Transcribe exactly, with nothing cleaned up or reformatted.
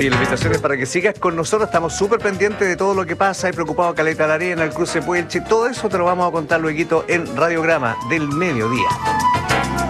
Sí, la invitación es para que sigas con nosotros. Estamos súper pendientes de todo lo que pasa. He preocupado Caleta la Arena, el cruce Puelche. Todo eso te lo vamos a contar luego en Radiograma del Mediodía.